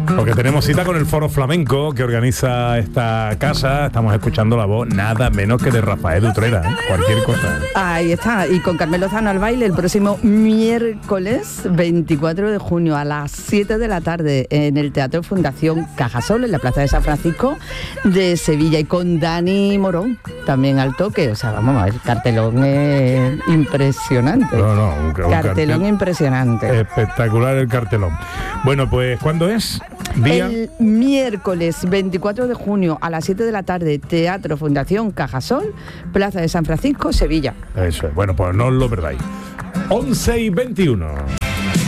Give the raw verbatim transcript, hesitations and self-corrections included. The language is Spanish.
Porque tenemos cita con el Foro Flamenco que organiza esta casa. Estamos escuchando la voz nada menos que de Rafael Utrera, ¿eh? Cualquier cosa. Ahí está, y con Carmen Lozano al baile el próximo miércoles veinticuatro de junio a las siete de la tarde en el Teatro Fundación Cajasol, en la Plaza de San Francisco de Sevilla, y con Dani Morón también al toque. O sea, vamos a ver, el cartelón es impresionante. No, no, un, un cartelón cartel impresionante. Espectacular el cartelón. Bueno, pues ¿cuándo es? Día. El miércoles veinticuatro de junio a las siete de la tarde, Teatro Fundación Cajasol, Plaza de San Francisco, Sevilla. Eso es. Bueno, pues no os lo perdáis. once y veintiuno.